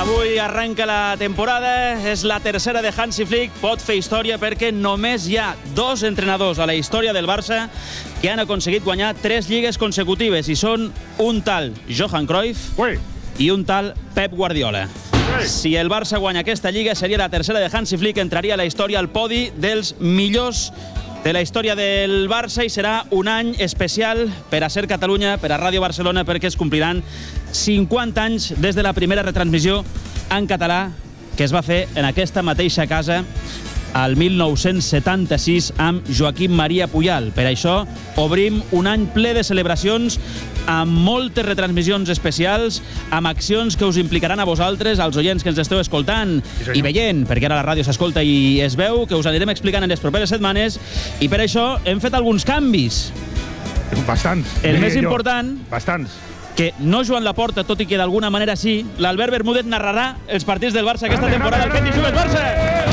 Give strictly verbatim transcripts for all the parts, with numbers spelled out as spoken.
Avui arrenca la temporada, és la tercera de Hansi Flick, pot fer història perquè només hi ha dos entrenadors a la història del Barça que han aconseguit guanyar tres lligues consecutives i són un tal Johan Cruyff Ui. i un tal Pep Guardiola. Ui. Si el Barça guanya aquesta lliga seria la tercera de Hansi Flick, entraria a la història al podi dels millors de la història del Barça i serà un any especial per a Ser Catalunya, per a Ràdio Barcelona, perquè es compliran cinquanta anys des de la primera retransmissió en català que es va fer en aquesta mateixa casa al mil nou-cents setanta-sis amb Joaquim Maria Puyal. Per això obrim un any ple de celebracions amb moltes retransmissions especials, amb accions que us implicaran a vosaltres, als oients que ens esteu escoltant i veient, perquè ara la ràdio s'escolta i es veu, que us anirem explicant en les properes setmanes, i per això hem fet alguns canvis. Bastants. El més important... Bastants. que no Joan Laporta, tot i que d'alguna manera sí, l'Albert Bermúdez narrarà els partits del Barça aquesta temporada. El que t'hi jugues, Barça!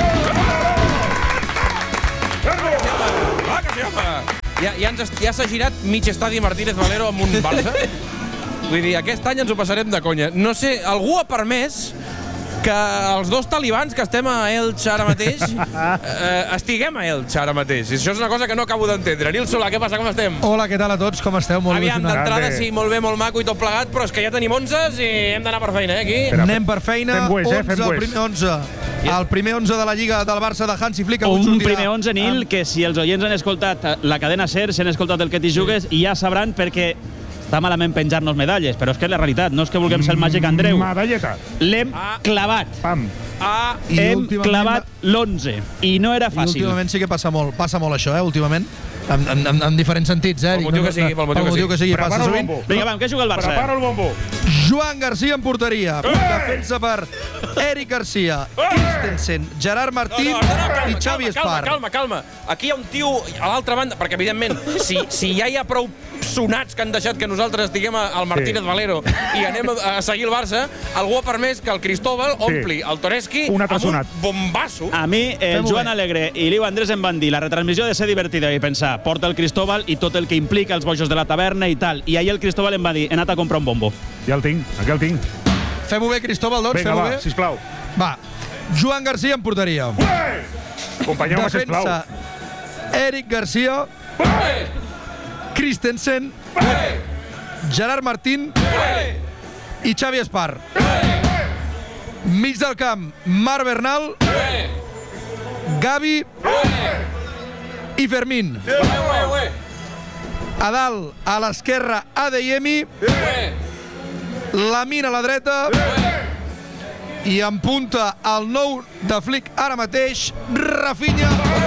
Ja, ja, ens, ja s'ha girat mig estadi Martínez Valero amb un Barça. Vull dir, aquest any ens ho passarem de conya. No sé, algú ha permès que els dos talibans que estem a Elche ara mateix eh, estiguem a Elche ara mateix. I això és una cosa que no acabo d'entendre. Nil Solà, què passa? Com estem? Hola, què tal a tots? Com esteu? Molt Aviam, il·lusionat. d'entrada sí, molt bé, molt maco i tot plegat, però és que ja tenim onzes i hem d'anar per feina, eh, aquí. Espera, Anem per feina. fem bueix, eh? Fem onze, el bueix. primer onze. El primer onze de la Lliga del Barça de Hansi Flick. avui Un sortirà primer onze, Nil, amb- que si els oients han escoltat la cadena SER, si han escoltat el que t'hi jugues, i ja sabran perquè està malament penjar-nos medalles, però és que és la realitat, no és que vulguem ser el màgic Andreu. Medalleta. L'hem Ah. clavat. A... Pam. I Hem últimament- clavat l'onze i no era I fàcil. últimament sí que passa molt, passa molt això, eh, últimament. En, en, en, en diferents sentits, eh? Pel motiu que sigui, pel motiu que sigui. que sigui. Prepara Passa el sovint. bombo. Vinga, va, amb què juga el Barça? Prepara el bombo. Joan Garcia en porteria. Defensa per Eric Garcia, Christensen, Gerard Martín i Xavi Espar. Calma, calma, calma. Aquí hi ha un tio a l'altra banda, perquè evidentment, si, si ja hi ha prou sonats que han deixat que nosaltres estiguem al Martínez Sí. Valero i anem a, a seguir el Barça, algú ha permès que el Cristóbal ompli el Toreski Un altre amb un sonat. bombasso. A mi, el Fem-ho Joan bé. Alegre i l'Iu Andrés em van dir la retransmissió ha de ser divertida i pensar, porta el Cristóbal i tot el que implica els bojos de la taverna i tal. I ahir el Cristóbal em va dir, he anat a comprar un bombo. Ja el tinc, aquí el tinc. Fem-ho bé, Cristóbal, doncs, Vinga, fem-ho va, bé. sisplau. Va, Joan Garcia en porteria. Acompanyeu-me, sisplau. Defensa Eric Garcia, Christensen, Gerard Martín i Xavi Espar. Mig del camp, Marc Bernal, Gavi i Fermín. A dalt, a l'esquerra, Adeyemi, Lamine a la dreta i en punta el nou de Flick ara mateix, Rafinha.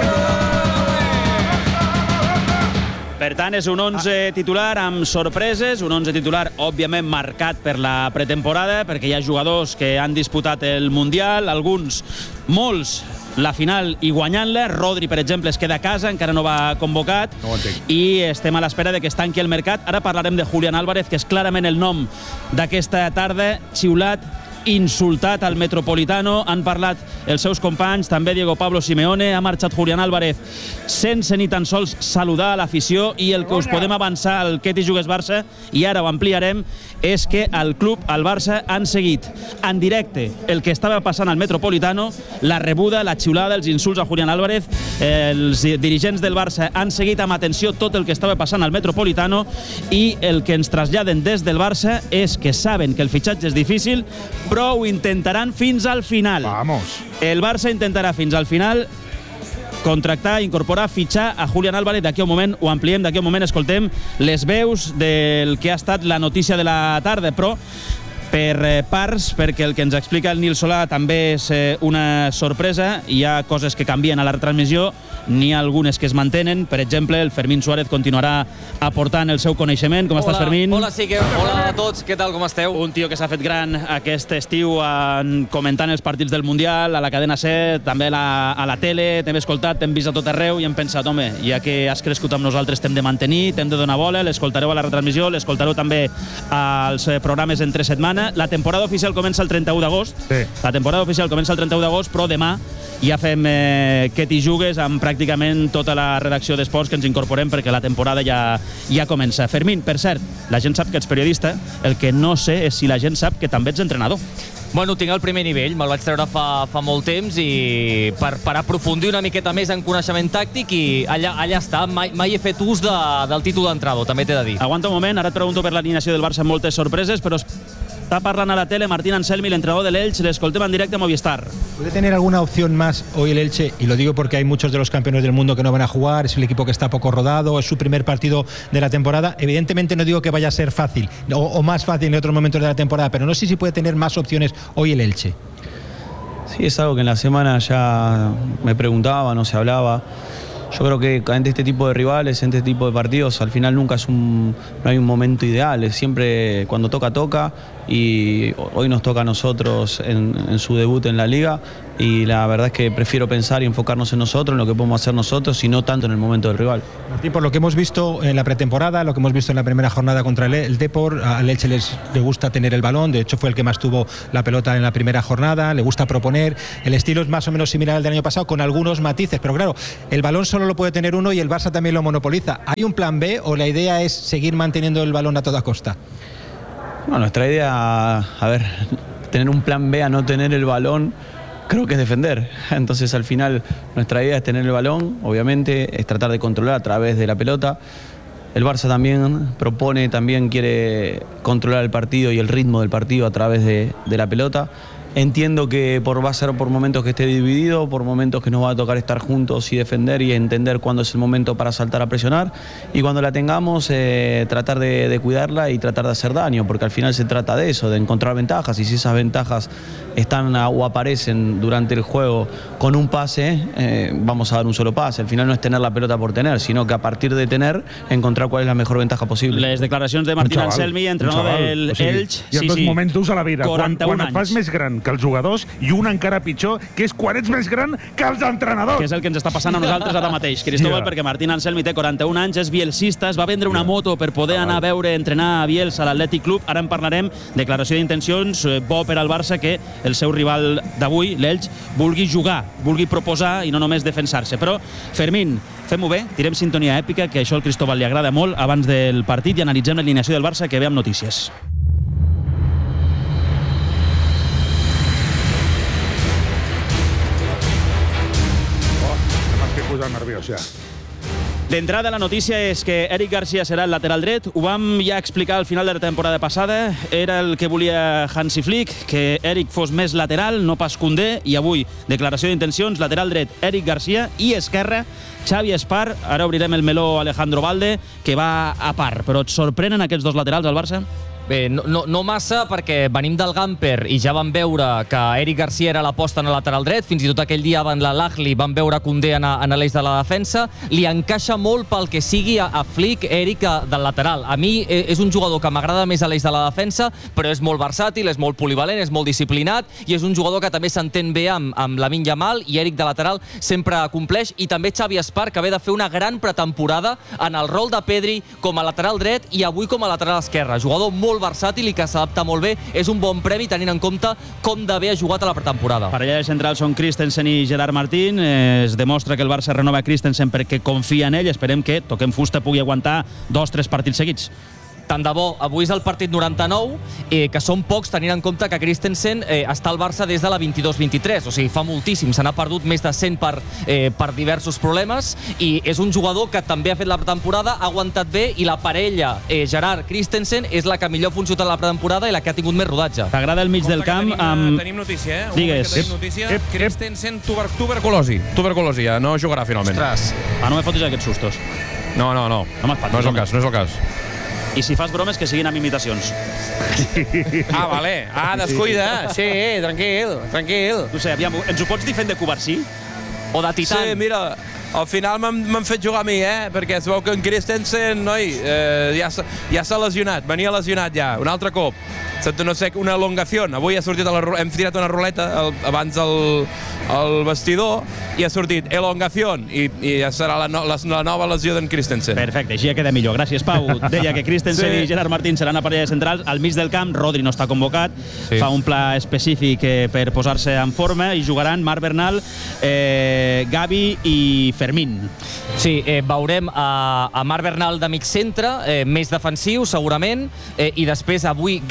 Per tant, és un onze titular amb sorpreses, un onze titular, òbviament, marcat per la pretemporada, perquè hi ha jugadors que han disputat el Mundial, alguns, molts, la final i guanyant-la. Rodri, per exemple, es queda a casa, encara no va convocat. No ho entenc. I estem a l'espera de que es tanqui el mercat. Ara parlarem de Julián Álvarez, que és clarament el nom d'aquesta tarda, xiulat, insultat al Metropolitano. Han parlat els seus companys, també Diego Pablo Simeone. Ha marxat Julián Álvarez sense ni tan sols saludar a l'afició, i el que us podem avançar al que t'hi jugues Barça, i ara ho ampliarem, és que el club, el Barça, han seguit en directe el que estava passant al Metropolitano, la rebuda, la xiulada, els insults a Julián Álvarez. Els dirigents del Barça han seguit amb atenció tot el que estava passant al Metropolitano, i el que ens traslladen des del Barça és que saben que el fitxatge és difícil, però ho intentaran fins al final. Vamos. El Barça intentarà fins al final contractar, incorporar, fitxar a Julián Álvarez. D'aquí a un moment ho ampliem, d'aquí a un moment escoltem les veus del que ha estat la notícia de la tarda, però per parts, perquè el que ens explica el Nil Solà també és una sorpresa. Hi ha coses que canvien a la retransmissió, n'hi ha algunes que es mantenen. Per exemple, el Fermín Suárez continuarà aportant el seu coneixement. Com Hola, estàs, Fermín? Hola, sí que... Hola a tots, què tal, com esteu? Un tio que s'ha fet gran aquest estiu en comentant els partits del Mundial a la cadena SER, també a la, a la tele, t'hem escoltat, t'hem vist a tot arreu i hem pensat, home, ja que has crescut amb nosaltres t'hem de mantenir, t'hem de donar bola, l'escoltareu a la retransmissió, l'escoltareu també als programes entre setmana. La temporada oficial comença el trenta-u d'agost. Sí. La temporada oficial comença el trenta-u d'agost, però demà ja fem eh, que t'hi jugues amb pràcticament tota la redacció d'esports que ens incorporem, perquè la temporada ja, ja comença. Fermín, per cert, la gent sap que ets periodista, el que no sé és si la gent sap que també ets entrenador. Bueno, tinc el primer nivell, me'l vaig treure fa, fa molt temps i per, per aprofundir una miqueta més en coneixement tàctic i allà, allà està, mai, mai he fet ús de, del títol d'entrenador, també t'he de dir. Aguanta un moment, ara et pregunto per l'alineació del Barça amb moltes sorpreses, però está parlant a la tele Martín Anselmi, el entrenador del Elche, l'escoltem en directe a Movistar. ¿Puede tener alguna opción más hoy el Elche? Y lo digo porque hay muchos de los campeones del mundo que no van a jugar, es el equipo que está poco rodado, es su primer partido de la temporada. Evidentemente no digo que vaya a ser fácil o, o más fácil en otros momentos de la temporada, pero no sé si puede tener más opciones hoy el Elche. Sí, es algo que en la semana ya me preguntaba, no se hablaba. Yo creo que ante este tipo de rivales, ante este tipo de partidos, al final nunca es un, no hay un momento ideal, es siempre cuando toca, toca, y hoy nos toca a nosotros en, en su debut en la Liga, y la verdad es que prefiero pensar y enfocarnos en nosotros, en lo que podemos hacer nosotros, y no tanto en el momento del rival. Martín, por lo que hemos visto en la pretemporada, lo que hemos visto en la primera jornada contra el, el Depor, al Elche les, le gusta tener el balón, de hecho fue el que más tuvo la pelota en la primera jornada, le gusta proponer, el estilo es más o menos similar al del año pasado, con algunos matices, pero claro, el balón solo lo puede tener uno y el Barça también lo monopoliza. ¿Hay un plan B o la idea es seguir manteniendo el balón a toda costa? Bueno, nuestra idea, a ver, tener un plan B a no tener el balón, creo que es defender. Entonces al final nuestra idea es tener el balón, obviamente, es tratar de controlar a través de la pelota. El Barça también propone, también quiere controlar el partido y el ritmo del partido a través de, de la pelota. Entiendo que por, va a ser por momentos que esté dividido, por momentos que nos va a tocar estar juntos y defender y entender cuándo es el momento para saltar a presionar, y cuando la tengamos eh, tratar de, de cuidarla y tratar de hacer daño, porque al final se trata de eso, de encontrar ventajas, y si esas ventajas están a, o aparecen durante el juego con un pase, eh, vamos a dar un solo pase. Al final no es tener la pelota por tener, sino que a partir de tener, encontrar cuál es la mejor ventaja posible. Les declaracions de Martín chaval, Anselmi, entrenador del o sigui, Elche. Hi ha Sí, dos sí. momentos a la vida, quan, quan et anys. fas més gran que els jugadors, i un encara pitjor, que és quan ets més gran que els entrenadors. Que és el que ens està passant a nosaltres ara mateix, Cristóbal, Ja. perquè Martín Anselmi té quaranta-un anys, és bielsista, es va vendre una moto per poder anar a veure entrenar a Bielsa a l'Atlètic Club. Ara en parlarem. Declaració d'intencions, eh, bo per al Barça que el seu rival d'avui, l'Elx, vulgui jugar, vulgui proposar i no només defensar-se. Però, Fermín, fem-ho bé, tirem sintonia èpica, que això al Cristóbal li agrada molt, abans del partit, i analitzem l'alineació del Barça, que ve amb notícies. Posar nerviós, ja. D'entrada, la notícia és que Eric Garcia serà el lateral dret. Ho vam ja explicar al final de la temporada passada. Era el que volia Hansi Flick, que Eric fos més lateral, no pas Koundé, i avui, declaració d'intencions, lateral dret Eric Garcia, i esquerra Xavi Espar. Ara obrirem el meló Alejandro Valde, que va a part. Però et sorprenen aquests dos laterals al Barça? Bé, no, no, no massa, perquè venim del Gamper i ja vam veure que Eric Garcia era l'aposta en el lateral dret, fins i tot aquell dia davant la l'Ahly vam veure Koundé en, en l'eix de la defensa. Li encaixa molt pel que sigui a, a Flick, Eric, del lateral. A mi és un jugador que m'agrada més a l'eix de la defensa, però és molt versàtil, és molt polivalent, és molt disciplinat, i és un jugador que també s'entén bé amb, amb Lamine Yamal, i Eric de lateral sempre compleix, i també Xavi Espar, que ve de fer una gran pretemporada en el rol de Pedri com a lateral dret i avui com a lateral esquerre. Jugador molt versàtil i que s'adapta molt bé. És un bon premi tenint en compte com de bé ha jugat a la pretemporada. Parella de centrals són Christensen i Gerard Martín. Es demostra que el Barça renova Christensen perquè confia en ell. Esperem que, toquem fusta, pugui aguantar dos, tres partits seguits. Tant de bo. Avui és el partit noranta-nou, eh, que són pocs tenint en compte que Christensen eh, està al Barça des de la vint-i-dos vint-i-tres, o sigui, fa moltíssim. Se n'ha perdut més de cent per, eh, per diversos problemes, i és un jugador que també ha fet la pretemporada, ha aguantat bé, i la parella eh, Gerard-Christensen és la que millor ha funcionat a la pretemporada i la que ha tingut més rodatge. T'agrada el mig del camp? Tenim, amb... tenim notícia, eh? Digues. Tenim notícia. Ep, ep. Christensen, tuber, tuberculosi. Tuberculosi, ja. No jugarà finalment. Ostres. Ah, no me fotis aquests sustos. No, no, no. No m'espantis, No és el home. cas, no és el cas. I si fas bromes, que siguin amb imitacions. Ah, vale. Ah, descuida. Sí, tranquil, tranquil. No sé, aviam, ens ho pots dir fent de Covarsí? O de Titan. Sí, mira, al final m'han fet jugar a mi, eh? Perquè es veu que en Christensen, noi, eh, ja s'ha ja lesionat, venia lesionat ja, un altre cop. No sé, una elongació. Avui ha sortit, a la, hem tirat una ruleta el, abans al, al vestidor i ha sortit elongació, i, i ja serà la, no, la, la nova lesió d'en Christensen. Perfecte, així ja queda millor. Gràcies, Pau. Deia que Christensen Sí. i Gerard Martín seran a parella de centrals. Al mig del camp, Rodri no està convocat. Sí. Fa un pla específic eh, per posar-se en forma, i jugaran Marc Bernal, eh, Gavi i Fermín. Sí, eh, veurem a, a Marc Bernal de mig centre, eh, més defensiu, segurament, eh, i després avui Gavi farà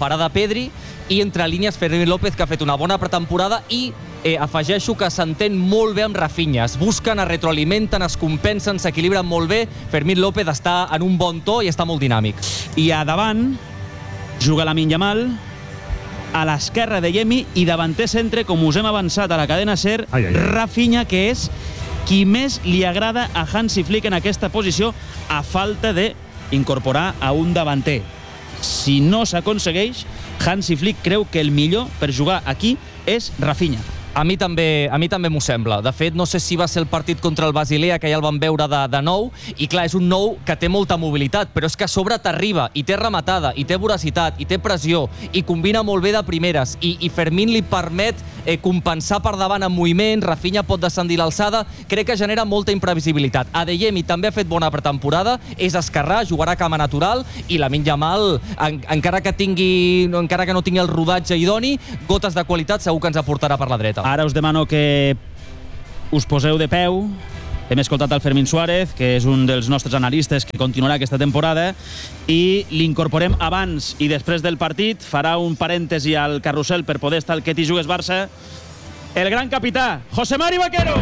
parada Pedri, i entre línies Fermín López, que ha fet una bona pretemporada, i eh, afegeixo que s'entén molt bé amb Rafinha. Es busquen, es retroalimenten, es compensen, s'equilibren molt bé. Fermín López està en un bon to i està molt dinàmic. I a davant juga Lamine Yamal, a l'esquerra de Yemi, i davanter centre, com us hem avançat a la cadena SER, ai, ai, ai. Rafinha, que és qui més li agrada a Hansi Flick en aquesta posició, a falta de incorporar a un davanter. Si no s'aconsegueix, Hansi Flick creu que el millor per jugar aquí és Rafinha. A mi també, a mi també m'ho sembla. De fet, no sé si va ser el partit contra el Basilea, que ja el vam veure de, de nou, i clar, és un nou que té molta mobilitat, però és que a sobre t'arriba, i té rematada, i té voracitat, i té pressió, i combina molt bé de primeres, i, i Fermín li permet eh, compensar per davant en moviment, Rafinha pot descendir l'alçada, crec que genera molta imprevisibilitat. Adeyemi també ha fet bona pretemporada, és esquerrà, jugarà a cama natural, i Lamine Yamal, en, encara que tingui, encara que no tingui el rodatge idoni, gotes de qualitat segur que ens aportarà per la dreta. Ara us demano que us poseu de peu. Hem escoltat el Fermín Suárez, que és un dels nostres analistes que continuarà aquesta temporada, i l'incorporem abans i després del partit. Farà un parèntesi al carrusel per poder estar al Que t'hi jugues Barça. El gran capità, José Mari Vaquero.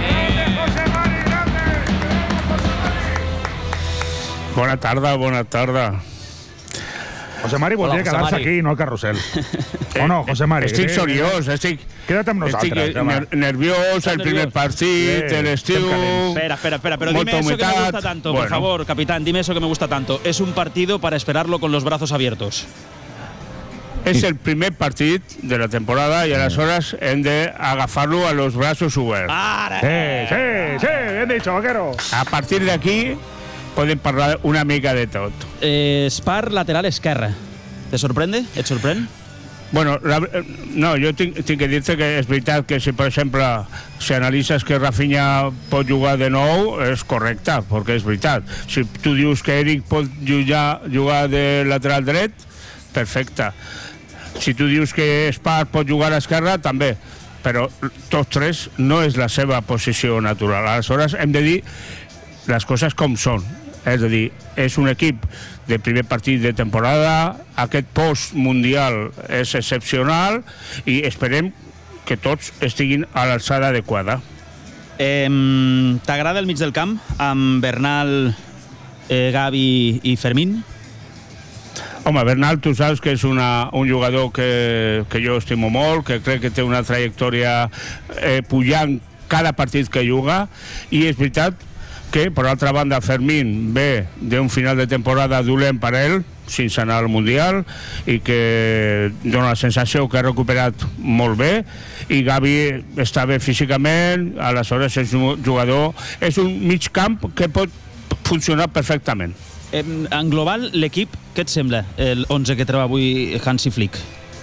Bona tarda, bona tarda. José Mari voldria quedar-se aquí, no al carrusel. O no, José Mari? Estic seriós, estic... Queda't amb nosaltres. Estic ner nerviós, el primer partit, el estiu... Espera, espera, espera, pero dime eso que me gusta tanto, por favor, capitán, dime eso que me gusta tanto. Es un partido para esperarlo con los brazos abiertos. És el primer partit de la temporada i aleshores hem d'agafar-lo a los brazos oberts. Ara! Sí, sí, sí, bien dicho, Vaquero. A partir d'aquí podem parlar una mica de tot. Eh, Spar, lateral esquerra. ¿Te sorprende? ¿Et sorprèn? Bueno, la, no, jo tinc, tinc que dir-te que és veritat que si, per exemple, si analitzes que Rafinha pot jugar de nou, és correcte, perquè és veritat. Si tu dius que Eric pot jugar, jugar de lateral dret, perfecte. Si tu dius que Spar pot jugar a esquerra, també. Però tots tres no és la seva posició natural. Aleshores hem de dir les coses com són. És a dir, és un equip de primer partit de temporada, aquest post mundial és excepcional i esperem que tots estiguin a l'alçada adequada. Eh, T'agrada el mig del camp amb Bernal, eh, Gavi i Fermín? Home, Bernal, tu saps que és una, un jugador que, que jo estimo molt, que crec que té una trajectòria eh, pujant cada partit que juga, i és veritat que, per altra banda, Fermín ve d'un final de temporada dolent per ell, sense anar al Mundial, i que dona la sensació que ha recuperat molt bé, i Gavi està bé físicament, aleshores és un jugador, és un mig camp que pot funcionar perfectament. En global, l'equip, què et sembla, el onze que treu avui Hansi Flick?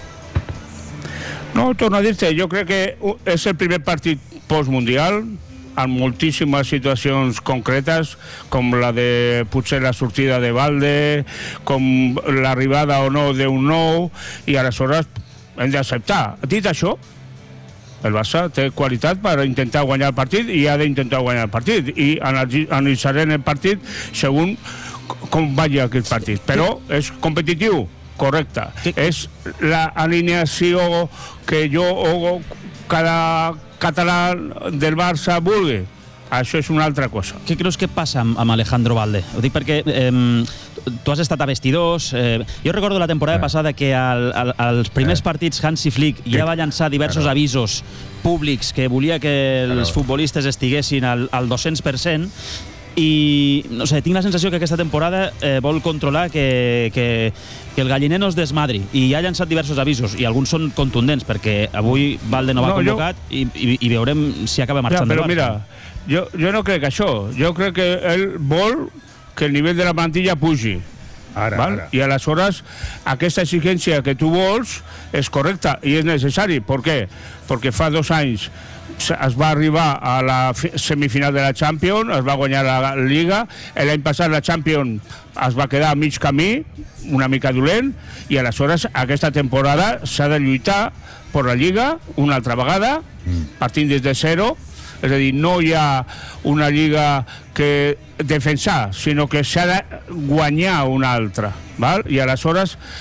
No, torno a dir-te, jo crec que és el primer partit postmundial, amb moltíssimes situacions concretes, com la de potser la sortida de Valde, com l'arribada o no d'un nou, i aleshores hem d'acceptar. Dit això, el Barça té qualitat per intentar guanyar el partit i ha d'intentar guanyar el partit, i analitzarem el partit segons com vagi aquest partit. Però és competitiu, correcte. És l'alineació que jo o cada català del Barça vulgui. Això és una altra cosa. Què creus que passa amb, amb Alejandro Valde? Ho dic perquè eh, tu has estat a vestidors. Eh, jo recordo la temporada eh. passada que al, al, als primers eh. partits Hansi Flick ja va llançar diversos claro. avisos públics que volia que els claro. futbolistes estiguessin al, al dos-cents per cent, i no sé, tinc la sensació que aquesta temporada eh, vol controlar que, que, que el galliner no es desmadri, i ha llançat diversos avisos, i alguns són contundents, perquè avui Valde no va no, convocat jo... i, i, i veurem si acaba marxant ja, però del Barça. Mira, jo, jo no crec això. Jo crec que ell vol que el nivell de la plantilla pugi. Ara, val? Ara. I aleshores aquesta exigència que tu vols és correcta i és necessari. Per què? Perquè fa dos anys es va arribar a la semifinal de la Champions, es va guanyar la Liga, l'any passat la Champions es va quedar a mig camí, una mica dolent, i aleshores aquesta temporada s'ha de lluitar per la Lliga una altra vegada, partint des de zero, és a dir, no hi ha una Lliga que defensar, sinó que s'ha de guanyar una altra, val? I aleshores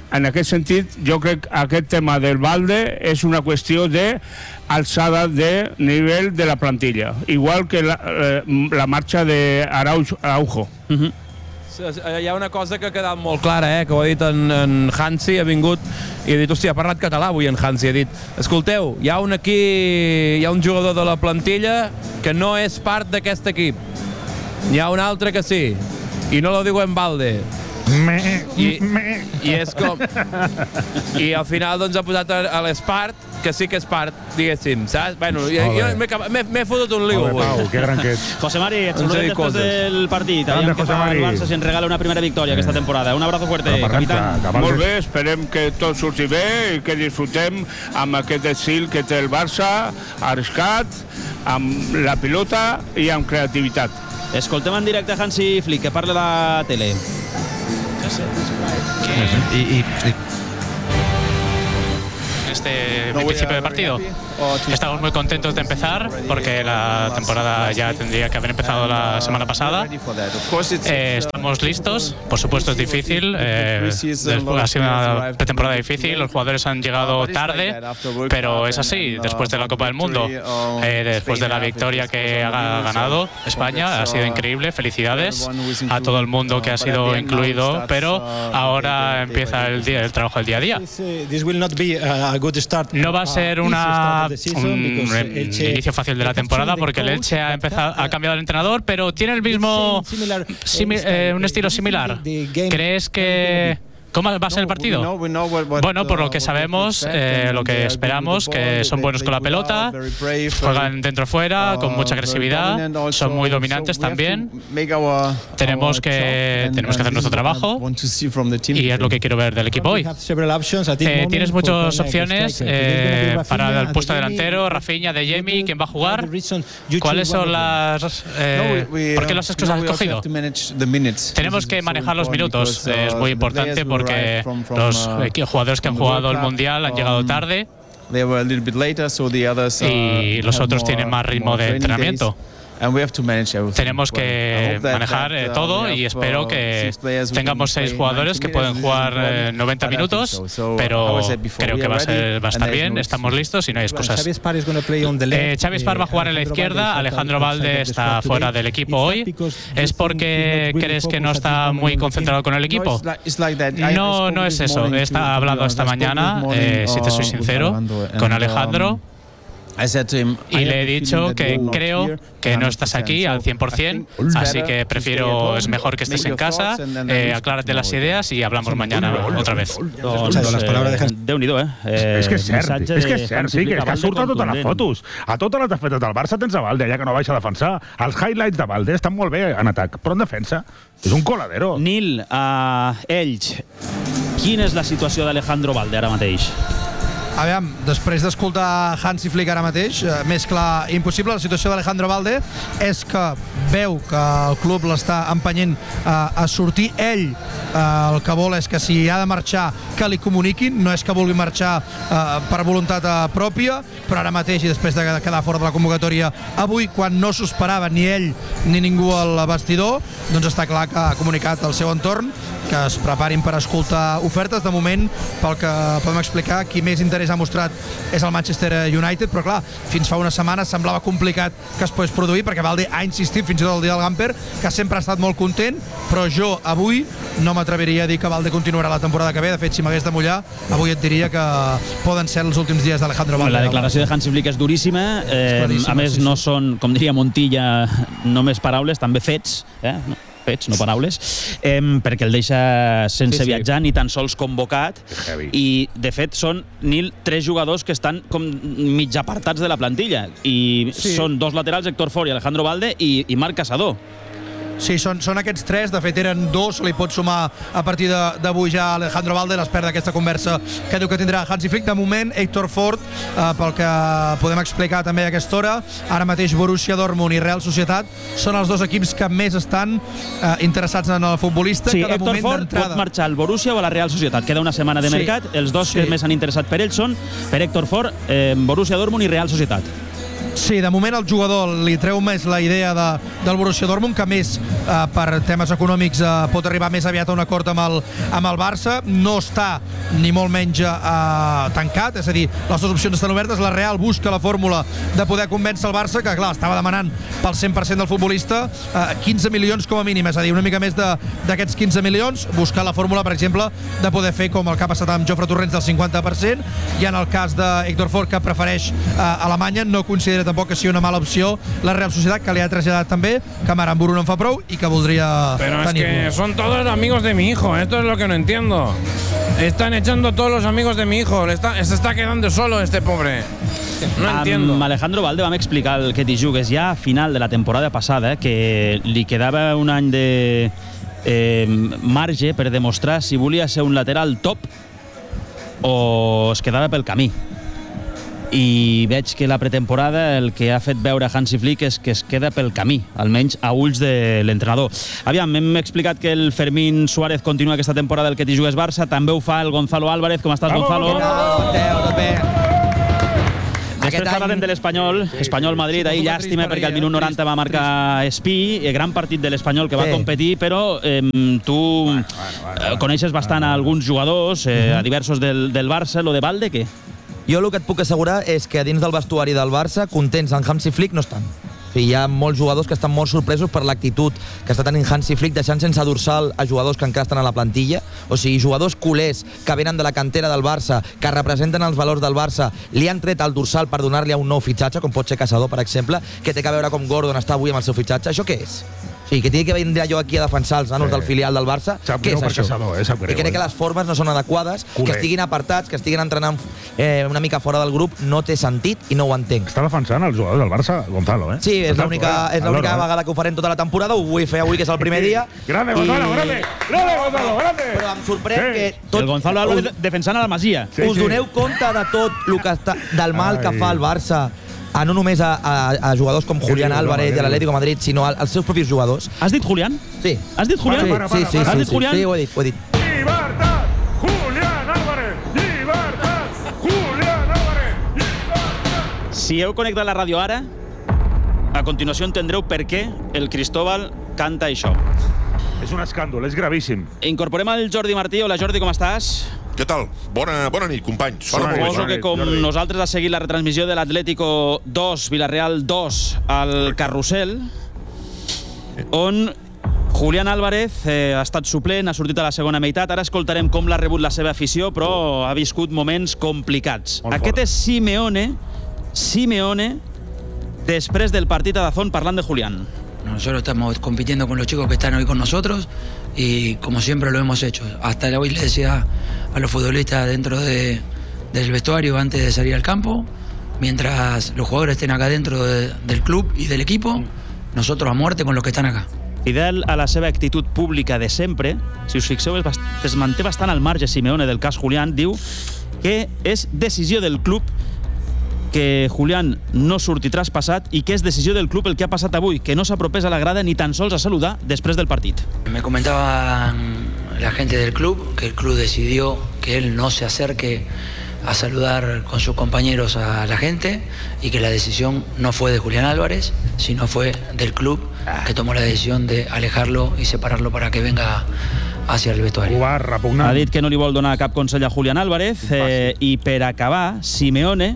en aquest sentit, jo crec que aquest tema del Balde és una qüestió d'alçada de nivell de la plantilla, igual que la, eh, la marxa d'Araujo. Uh-huh. Hi ha una cosa que ha quedat molt clara, eh, que ho ha dit en, en Hansi, ha vingut i ha dit, hòstia, ha parlat català avui en Hansi, ha dit, escolteu, hi ha un aquí, hi ha un jugador de la plantilla que no és part d'aquest equip. Hi ha un altre que sí, i no lo diu en Balde. Me, I, me. I és com... I al final doncs ha posat a l'Espart, que sí que és part, diguéssim, saps? Bueno, jo m'he fotut un liu avui. Pau, que gran que ets. José Mari, et saludem després del partit. Aviam que fa el Barça si ens regala una primera victòria aquesta temporada. Un abrazo fuerte, capitán. Molt bé, esperem que tot surti bé i que disfrutem amb aquest estil que té el Barça, arriscat, amb la pilota i amb creativitat. Escoltem en directe Hansi Flick, que parla a la tele. Y, y, y este principio de partido. Estamos muy contentos de empezar porque la temporada ya tendría que haber empezado la semana pasada. Eh, estamos listos, por supuesto es difícil, eh, ha sido una pretemporada difícil, los jugadores han llegado tarde, pero es así, después de la Copa del Mundo, eh, después de la victoria que ha ganado España, ha sido increíble, felicidades a todo el mundo que ha sido incluido, pero ahora empieza el, día, el trabajo del día a día. No va a ser una, un inicio fácil de la temporada porque el Elche ha, empezado, ha cambiado el entrenador, pero tiene el mismo simi, eh, un estilo similar. ¿Crees que ¿Cómo va a ser el partido? Bueno, por lo que sabemos, eh, lo que esperamos, que son buenos con la pelota, juegan dentro-fuera, con mucha agresividad, son muy dominantes también. Tenemos que, tenemos que hacer nuestro trabajo y es lo que quiero ver del equipo hoy. Eh, tienes muchas opciones eh, para el puesto delantero, Rafinha, De Jemi, ¿quién va a jugar? ¿Cuáles son las...? Eh, ¿Por qué los has escogido? Tenemos que manejar los minutos, eh, es muy importante porque porque los jugadores que han jugado el Mundial han llegado tarde y los otros tienen más ritmo de entrenamiento. Tenemos que manejar eh, todo y espero que tengamos seis jugadores que pueden jugar eh, noventa minutos, pero creo que va a, ser, va a estar bien, estamos listos y no hay excusas. Eh, Xavi Espart va a jugar en la izquierda, Alejandro Balde está fuera del equipo hoy. ¿Es porque crees que no está muy concentrado con el equipo? No, no es eso. He hablado esta mañana, eh, si te soy sincero, con Alejandro. Y le he dicho que creo que no estás aquí al cien por cien, así que prefiero, es mejor que estés en casa, eh, aclárate las ideas y hablamos mañana otra vez. Déu-n'hi-do, eh? És que és cert, és que és cert, sí, que ha sortit a totes les fotos. A totes les defenses del Barça tens a Balde, ja que no baixa a defensar. Els highlights de Balde estan molt bé en atac, però en defensa és un coladero. Nil, a Elx, quina és la situació d'Alejandro Balde ara mateix? Aviam, després d'escoltar Hansi Flick ara mateix, eh, més clar impossible, la situació d'Alejandro Balde és que veu que el club l'està empenyent eh, a sortir. Ell eh, el que vol és que si ha de marxar que li comuniquin, no és que vulgui marxar eh, per voluntat eh, pròpia, però ara mateix i després de quedar fora de la convocatòria avui, quan no s'ho esperava ni ell ni ningú al vestidor, doncs està clar que ha comunicat al seu entorn que es preparin per escoltar ofertes. De moment, pel que podem explicar, qui més interès ha mostrat és el Manchester United, però clar, fins fa una setmana semblava complicat que es pogués produir, perquè Balde ha insistit fins i tot el dia del Gamper, que sempre ha estat molt content, però jo avui no m'atreviria a dir que Balde continuarà la temporada que ve. De fet, si m'hagués de mullar, avui et diria que poden ser els últims dies d'Alejandro Balde. La declaració de Hansi Flick és duríssima, eh, a més no són, com diria Montilla, només paraules, també fets, eh? fets, no paraules, eh, perquè el deixa sense sí, sí. viatjar ni tan sols convocat, i de fet són Nil, tres jugadors que estan com mig apartats de la plantilla, i sí. són dos laterals, Héctor Fort i Alejandro Balde, i, i Marc Caçador. Sí, són, són aquests tres, de fet eren dos, li pot sumar a partir d'avui ja Alejandro Balde, l'espera d'aquesta conversa que diu que tindrà Hansi Flick. De moment, Héctor Fort, eh, pel que podem explicar també a aquesta hora, ara mateix Borussia Dortmund i Real Societat són els dos equips que més estan eh, interessats en el futbolista. Sí, que de Héctor Fort pot marxar al Borussia o a la Real Societat. Queda una setmana de sí, mercat, els dos sí. que més han interessat per ell són, per Héctor Fort, eh, Borussia Dortmund i Real Societat. Sí, de moment el jugador li treu més la idea de, del Borussia Dortmund, que més eh, per temes econòmics eh, pot arribar més aviat a un acord amb el, amb el Barça. No està ni molt menys eh, tancat, és a dir, les dues opcions estan obertes. La Real busca la fórmula de poder convèncer el Barça, que clar, estava demanant pel cent per cent del futbolista eh, quinze milions com a mínim, és a dir, una mica més d'aquests quinze milions, buscar la fórmula, per exemple, de poder fer com el que ha passat amb Jofre Torrents del cinquanta per cent, i en el cas d'Héctor Ford, que prefereix eh, Alemanya, no considera tampoc que sigui una mala opció la Real Sociedad, que li ha traslladat també que Maramburu no en fa prou i que voldria Pero tenir-lo. es que son todos amigos de mi hijo, esto es lo que no entiendo. Están echando todos los amigos de mi hijo, Le está, se está quedando solo este pobre. No entiendo. Amb Alejandro Valde vam explicar el que t'hi jugues ja a final de la temporada passada, que li quedava un any de eh, marge per demostrar si volia ser un lateral top o es quedava pel camí. I veig que la pretemporada el que ha fet veure Hansi Flick és que es queda pel camí, almenys a ulls de l'entrenador. Aviam, hem explicat que el Fermín Suárez continua aquesta temporada el que t'hi jugues Barça, també ho fa el Gonzalo Álvarez. Com estàs, Gonzalo? Mateu, tot bé. Després parlarem de l'Espanyol, Espanyol-Madrid, ahir llàstima perquè al minut noranta va marcar Espí, gran partit de l'Espanyol que va competir, però eh, tu eh, coneixes bastant a alguns jugadors, eh, a diversos del, del Barça. Lo de Valde, què? Jo el que et puc assegurar és que a dins del vestuari del Barça, contents en Hansi Flick, no estan. O sigui, hi ha molts jugadors que estan molt sorpresos per l'actitud que està tenint Hansi Flick, deixant sense dorsal a jugadors que encara estan a la plantilla. O sigui, jugadors culers que venen de la cantera del Barça, que representen els valors del Barça, li han tret el dorsal per donar-li a un nou fitxatge, com pot ser Caçador, per exemple, que té que veure com Gordon està avui amb el seu fitxatge. Això què és? Sí, que tingui que vindre jo aquí a defensar els nanos sí. del filial del Barça. Què és això? Caçador, eh? I crec que les formes no són adequades, Culer. Que estiguin apartats, que estiguin entrenant eh, una mica fora del grup, no té sentit i no ho entenc. Està defensant els jugadors del Barça, Gonzalo, eh? Sí, és l'única és l'única vegada que ho farem tota la temporada, ho vull fer avui, que és el primer dia. Grande, Gonzalo, grande! Grande, Gonzalo, grande! Però em sorprèn sí. que... Tot, el Gonzalo Álvarez defensant a la Masia. Sí, us doneu sí. compte de tot el que està, del mal Ai. que fa el Barça, a no només a, a, a jugadors com Julián Álvarez de l'Atlético de Madrid, sinó als seus propis jugadors. Has dit Julián? Sí. Has dit Julián? Sí, sí, sí, Has sí, dit sí, Julián? sí, ho he dit, ho he dit. Llibertat! Julián Álvarez! Llibertat! Julián Álvarez! Llibertat! Si heu connectat la ràdio ara, a continuació entendreu per què el Cristóbal canta això. És un escàndol, és gravíssim. Incorporem el Jordi Martí. Hola, Jordi, com estàs? Què tal? Bona, bona nit, companys. Suposo que com Jordi. Nosaltres has seguit la retransmissió de l'Atlético dos, Villarreal dos al Carrusel, on Julián Álvarez eh, ha estat suplent, ha sortit a la segona meitat. Ara escoltarem com l'ha rebut la seva afició, però ha viscut moments complicats. Molt Aquest fort. És Simeone, Simeone, després del partit a Dazón, parlant de Julián. Nosotros estamos compitiendo con los chicos que están hoy con nosotros y como siempre lo hemos hecho. Hasta hoy le decía a los futbolistas dentro de, del vestuario antes de salir al campo, mientras los jugadores estén acá dentro de, del club y del equipo, nosotros a muerte con los que están acá. Fidel a la seva actitud pública de sempre, si us fixeu, es, bast es manté bastant al marge Simeone del cas Julián. Diu que és decisió del club que Julián no surti traspassat i que és decisió del club el que ha passat avui, que no s'apropés a la grada ni tan sols a saludar després del partit. Me comentaba la gente del club que el club decidió que él no se acerque a saludar con sus compañeros a la gente y que la decisión no fue de Julián Álvarez, sino fue del club que tomó la decisión de alejarlo y separarlo para que venga hacia el vestuario. Ha dit que no li vol donar cap consell a Julián Álvarez eh, i per acabar, Simeone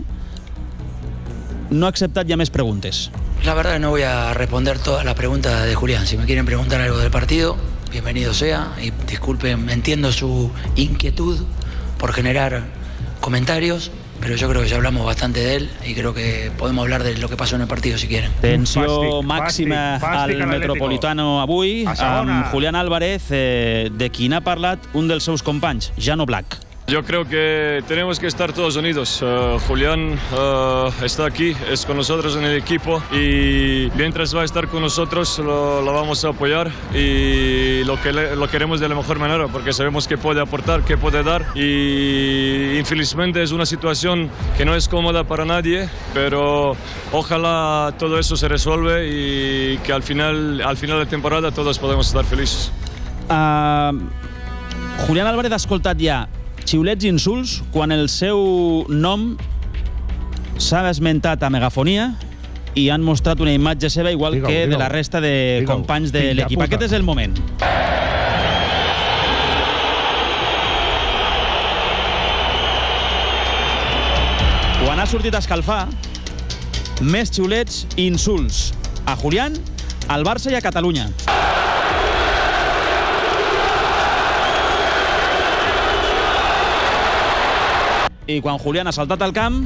no ha aceptat ja més preguntes. La verdad no voy a responder todas las preguntas de Julián. Si me quieren preguntar algo del partido, bienvenido sea. Y disculpen, entiendo su inquietud por generar comentarios, pero yo creo que ya hablamos bastante de él y creo que podemos hablar de lo que pasó en el partido si quieren. Tensió màxima al Metropolitano avui amb Julián Álvarez, eh, de qui n'ha parlat un dels seus companys, Jano Black. Yo creo que tenemos que estar todos unidos. Uh, Julián uh, está aquí, es con nosotros en el equipo y mientras va a estar con nosotros lo, lo vamos a apoyar y lo, que le, lo queremos de la mejor manera porque sabemos que puede aportar, que puede dar y infelizmente es una situación que no es cómoda para nadie, pero ojalá todo eso se resuelve y que al final, al final de temporada todos podemos estar felices. Uh, Julián Álvarez ha escoltat ja xiulets i insults quan el seu nom s'ha esmentat a megafonia i han mostrat una imatge seva igual digue-ho, que de digue-ho. la resta de Digue-ho. companys de Fill de l'equip. puta. Aquest és el moment. Quan ha sortit a escalfar, més xiulets i insults a Julián, al Barça i a Catalunya. I quan Julián ha saltat al camp,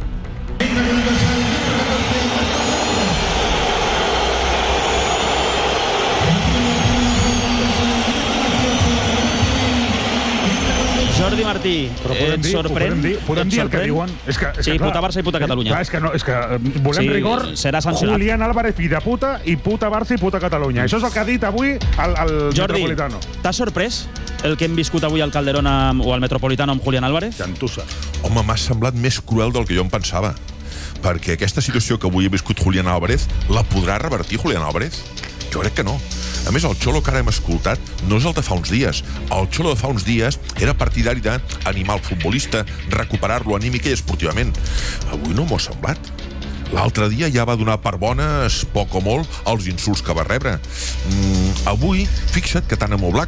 Jordi Martí, Però podem et dir, sorprèn? podem dir, podem Et dir el que sorprèn? diuen. És que, és Sí, que, clar, puta Barça i puta Catalunya. Clar, és que, no, és que eh, volem Sí, rigor. serà sancionat. Julián Álvarez, fill de puta, i puta Barça i puta Catalunya. Això és el que ha dit avui el, el Jordi, Metropolitano. t'ha sorprès el que hem viscut avui al Calderón amb, o al Metropolitano amb Julián Álvarez? Gentussa. Home, m'ha semblat més cruel del que jo em pensava. Perquè aquesta situació que avui ha viscut Julián Álvarez, la podrà revertir Julián Álvarez? Jo crec que no. A més, el Xolo que ara hem escoltat no és el de fa uns dies. El Xolo de fa uns dies era partidari d'animar el futbolista, recuperar-lo anímica i esportivament. Avui no m'ho ha semblat. L'altre dia ja va donar per bones, poc o molt, els insults que va rebre. Mm, avui, fixa't que tant amb Oblak